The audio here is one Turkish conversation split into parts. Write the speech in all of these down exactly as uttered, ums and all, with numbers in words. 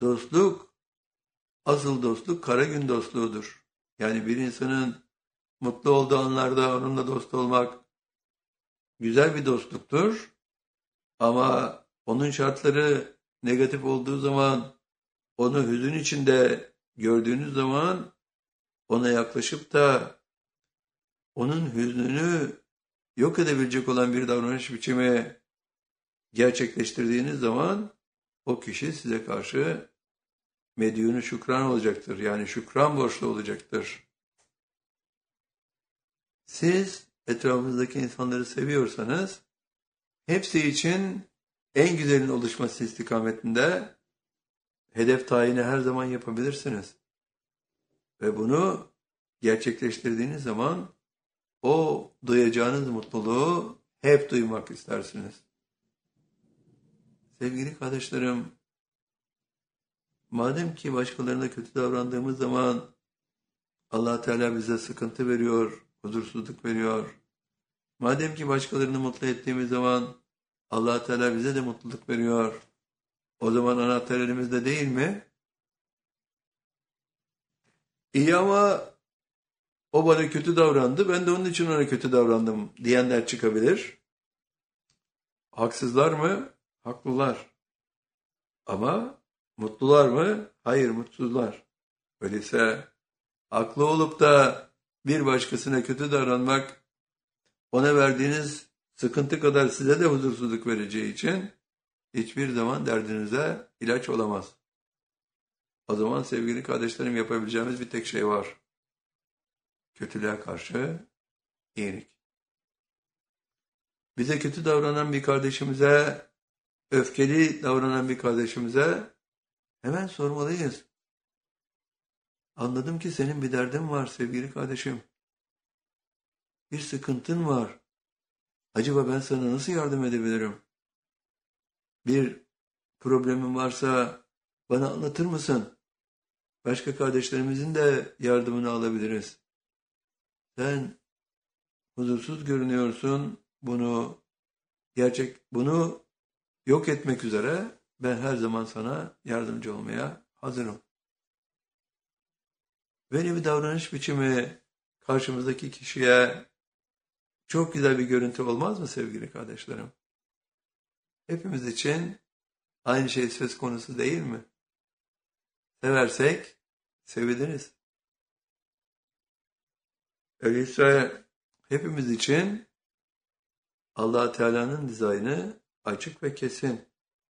Dostluk, asıl dostluk kara gün dostluğudur. Yani bir insanın mutlu olduğu anlarda onunla dost olmak güzel bir dostluktur. Ama onun şartları negatif olduğu zaman, onu hüzün içinde gördüğünüz zaman ona yaklaşıp da onun hüznünü yok edebilecek olan bir davranış biçimi gerçekleştirdiğiniz zaman o kişi size karşı medyunu şükran olacaktır. Yani şükran borçlu olacaktır. Siz etrafınızdaki insanları seviyorsanız hepsi için en güzelin oluşması istikametinde hedef tayini her zaman yapabilirsiniz. Ve bunu gerçekleştirdiğiniz zaman o duyacağınız mutluluğu hep duymak istersiniz. Sevgili kardeşlerim, madem ki başkalarına kötü davrandığımız zaman Allah Teala bize sıkıntı veriyor, huzursuzluk veriyor. Madem ki başkalarını mutlu ettiğimiz zaman Allah Teala bize de mutluluk veriyor. O zaman anahtar elimizde değil mi? İyi ama o bana kötü davrandı, ben de onun için ona kötü davrandım diyenler çıkabilir. Haksızlar mı? Haklılar. Ama mutlular mı? Hayır, mutsuzlar. Öyleyse haklı olup da bir başkasına kötü davranmak, ona verdiğiniz sıkıntı kadar size de huzursuzluk vereceği için hiçbir zaman derdinize ilaç olamaz. O zaman sevgili kardeşlerim, yapabileceğimiz bir tek şey var. Kötülüğe karşı iyilik. Bize kötü davranan bir kardeşimize, öfkeli davranan bir kardeşimize hemen sormalıyız. Anladım ki senin bir derdin var sevgili kardeşim. Bir sıkıntın var. Acaba ben sana nasıl yardım edebilirim? Bir problemin varsa bana anlatır mısın? Başka kardeşlerimizin de yardımını alabiliriz. Sen huzursuz görünüyorsun. Bunu gerçek bunu yok etmek üzere ben her zaman sana yardımcı olmaya hazırım. Böyle bir davranış biçimi karşımızdaki kişiye çok güzel bir görüntü olmaz mı sevgili kardeşlerim? Hepimiz için aynı şey söz konusu değil mi? Seversek seviliriz. Öyleyse hepimiz için Allah Teala'nın dizaynı açık ve kesin.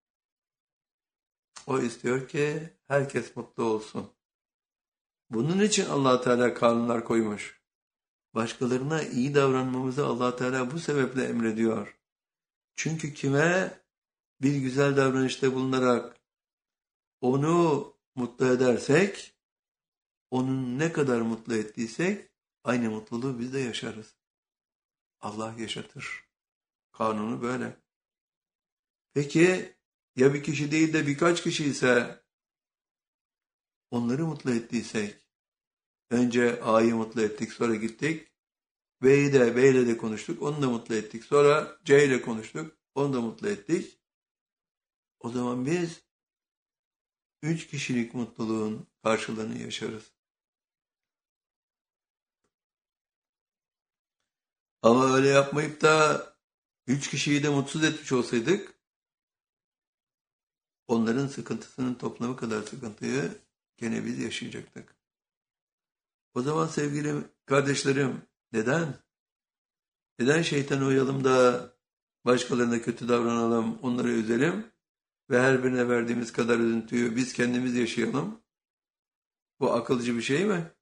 O istiyor ki herkes mutlu olsun. Bunun için Allah Teala kanunlar koymuş. Başkalarına iyi davranmamızı Allah Teala bu sebeple emrediyor. Çünkü kime bir güzel davranışta bulunarak onu mutlu edersek, onun ne kadar mutlu ettiysek aynı mutluluğu biz de yaşarız. Allah yaşatır. Kanunu böyle. Peki ya bir kişi değil de birkaç kişi ise onları mutlu ettiysek, önce A'yı mutlu ettik, sonra gittik, B'yi de, B ile de konuştuk, onu da mutlu ettik, sonra C ile konuştuk, onu da mutlu ettik. O zaman biz üç kişilik mutluluğun karşılığını yaşarız. Ama öyle yapmayıp da üç kişiyi de mutsuz etmiş olsaydık, onların sıkıntısının toplamı kadar sıkıntıyı gene biz yaşayacaktık. O zaman sevgili kardeşlerim, neden? Neden şeytana uyalım da başkalarına kötü davranalım, onları üzelim ve her birine verdiğimiz kadar üzüntüyü biz kendimiz yaşayalım? Bu akılcı bir şey mi?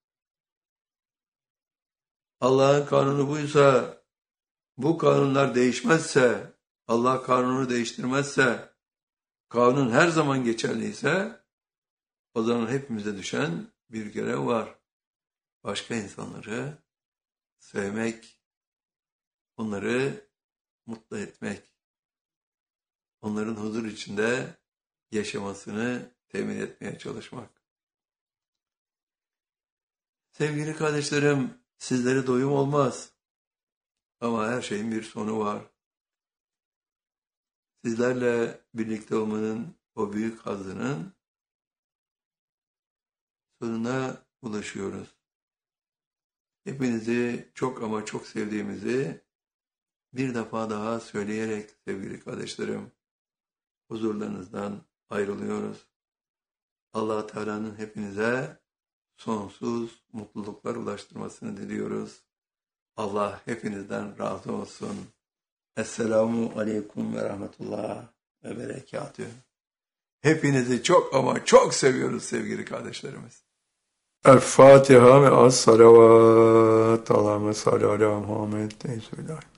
Allah'ın kanunu buysa, bu kanunlar değişmezse, Allah kanunu değiştirmezse, kanun her zaman geçerliyse, o zaman hepimize düşen bir görev var. Başka insanları sevmek, onları mutlu etmek, onların huzur içinde yaşamasını temin etmeye çalışmak. Sevgili kardeşlerim, sizlere doyum olmaz. Ama her şeyin bir sonu var. Sizlerle birlikte olmanın o büyük hazzının sonuna ulaşıyoruz. Hepinizi çok ama çok sevdiğimizi bir defa daha söyleyerek sevgili kardeşlerim, huzurlarınızdan ayrılıyoruz. Allah Teala'nın hepinize sonsuz mutluluklar ulaştırmasını diliyoruz. Allah hepinizden razı olsun. Esselamu aleyküm ve rahmetullah ve berekatühü. Hepinizi çok ama çok seviyoruz sevgili kardeşlerimiz. El-Fatiha ve as-salavat. Allahümme salli ala Muhammed.